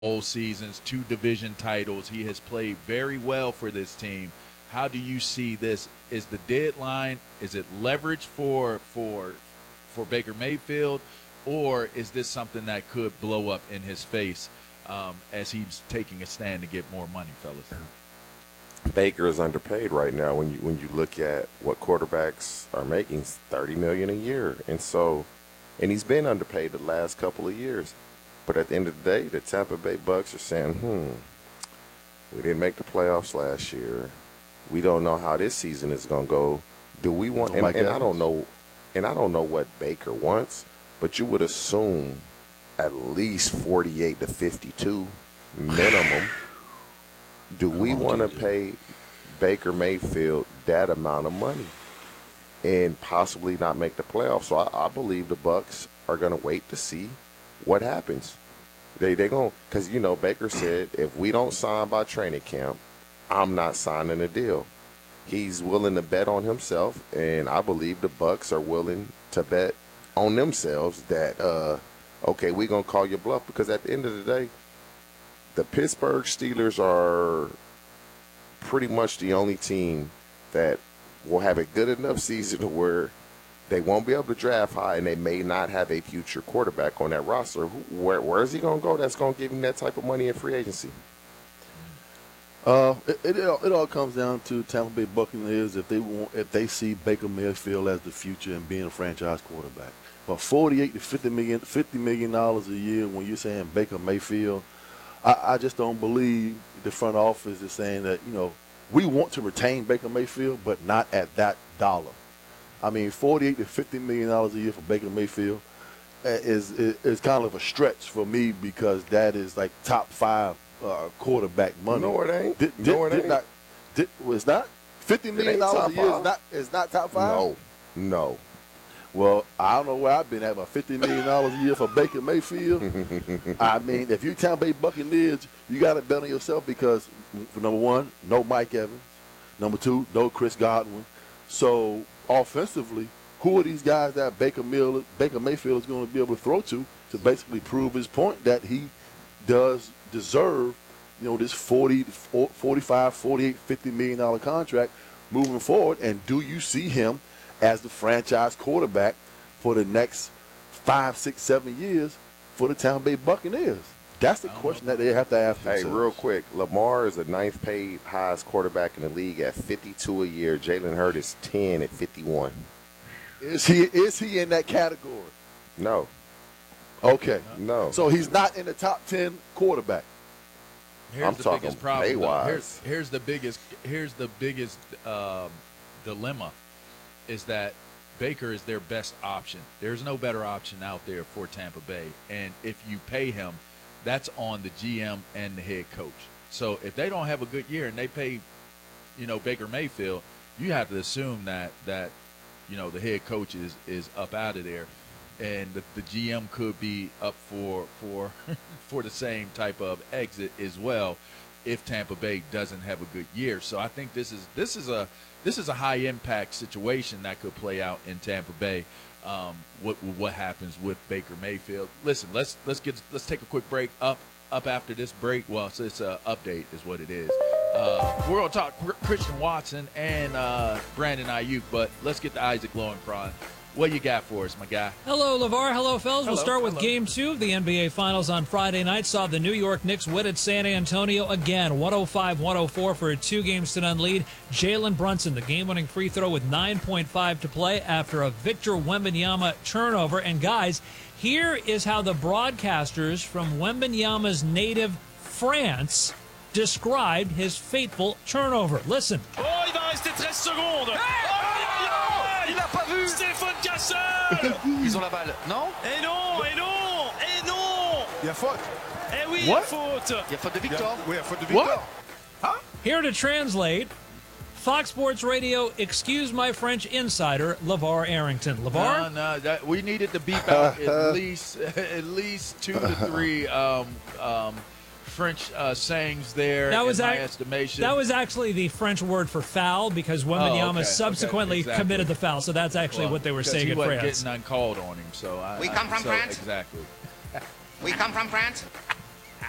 bowl seasons, 2 division titles. He has played very well for this team. How do you see this? Is the deadline, is it leverage for Baker Mayfield, or is this something that could blow up in his face as he's taking a stand to get more money, fellas? Baker is underpaid right now. When you look at what quarterbacks are making, $30 million a year, and he's been underpaid the last couple of years. But at the end of the day, the Tampa Bay Bucks are saying, we didn't make the playoffs last year. We don't know how this season is going to go. Do we want? And I don't know. And I don't know what Baker wants, but you would assume at least 48 to 52 minimum. Do we want to pay Baker Mayfield that amount of money and possibly not make the playoffs? So I believe the Bucks are going to wait to see what happens. They're going, because Baker said, if we don't sign by training camp, I'm not signing a deal. He's willing to bet on himself, and I believe the Bucks are willing to bet on themselves that okay, we're going to call your bluff, because at the end of the day, the Pittsburgh Steelers are pretty much the only team that will have a good enough season where they won't be able to draft high, and they may not have a future quarterback on that roster. Where is he going to go that's going to give him that type of money in free agency? It all comes down to Tampa Bay Buccaneers if they see Baker Mayfield as the future and being a franchise quarterback. But $48 to $50 million a year when you're saying Baker Mayfield, I just don't believe the front office is saying that we want to retain Baker Mayfield, but not at that dollar. I mean, $48 to $50 million a year for Baker Mayfield is kind of a stretch for me, because that is like top 5 quarterback money. No, it ain't. It's not $50 million a year. It's not top 5. No. Well, I don't know where I've been at, about $50 million a year for Baker Mayfield. I mean, if you Tampa Bay Buccaneers, you got to bet on yourself, because number one, no Mike Evans. Number two, no Chris Godwin. So offensively, who are these guys that Baker Mayfield is going to be able to throw to basically prove his point that he does deserve, this $40, $45, $48, $50 million contract moving forward? And do you see him as the franchise quarterback for the next 5, 6, 7 years for the Tampa Bay Buccaneers? That's the question that they have to ask themselves. Hey, real quick, Lamar is the 9th paid highest quarterback in the league at $52 a year. Jalen Hurts is 10 at $51. Is he in that category? No. Okay. No. So he's not in the top 10 quarterback. I'm talking biggest problem. Pay-wise. Here's the biggest dilemma, is that Baker is their best option. There's no better option out there for Tampa Bay. And if you pay him, that's on the GM and the head coach. So if they don't have a good year and they pay, Baker Mayfield, you have to assume that the head coach is up out of there. And the GM could be up for for the same type of exit as well if Tampa Bay doesn't have a good year. So I think this is a high impact situation that could play out in Tampa Bay. What happens with Baker Mayfield? Listen, let's take a quick break. Up after this break. Well, so it's an update is what it is. We're gonna talk Christian Watson and Brandon Ayuk, but let's get to Isaac Lowenkron. What you got for us, my guy? Hello, LeVar. Hello, fellas. We'll start with hello. Game 2 of the NBA Finals on Friday night. Saw the New York Knicks win at San Antonio again, 105-104 for a 2-game-to-none lead. Jalen Brunson, the game-winning free throw with 9.5 to play after a Victor Wembanyama turnover. And, guys, here is how the broadcasters from Wembanyama's native France described his fateful turnover. Listen. Oh, il va rester 13 secondes. Il n'a pas vu. Stéphane Cassel. Ils ont la balle. Non? Et non, et non, et non. Il y a faute. Eh oui, il y a faute. Il y a faute de Victor. Oui, il y a faute de Victor. Huh? Here to translate, Fox Sports Radio, excuse my French insider, LeVar Arrington. LeVar? No, we needed to beep out at least 2 to 3 French sayings there, in my estimation. That was actually the French word for foul, because Wembanyama subsequently committed the foul. So that's actually what they were saying in France. He wasn't getting uncalled on him. So we come from France. Exactly. We come from France.